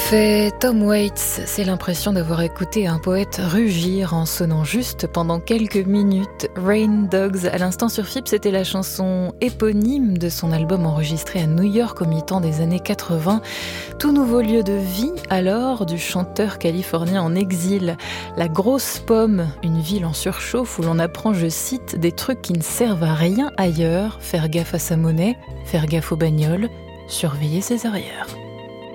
fait Tom Waits, c'est l'impression d'avoir écouté un poète rugir en sonnant juste pendant quelques minutes. Rain Dogs, à l'instant sur FIP, c'était la chanson éponyme de son album enregistré à New York au mi-temps des années 80. Tout nouveau lieu de vie alors du chanteur californien en exil. La Grosse Pomme, une ville en surchauffe où l'on apprend, je cite, des trucs qui ne servent à rien ailleurs, faire gaffe à sa monnaie, faire gaffe aux bagnoles, surveiller ses arrières.